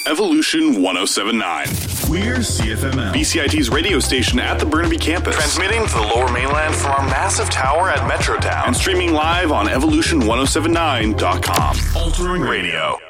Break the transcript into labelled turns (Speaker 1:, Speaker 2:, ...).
Speaker 1: Evolution 1079.
Speaker 2: We're CFML,
Speaker 1: BCIT's radio station at the Burnaby campus.
Speaker 3: Transmitting to the Lower Mainland from our massive tower at Metrotown.
Speaker 1: And streaming live on evolution1079.com.
Speaker 2: altering radio.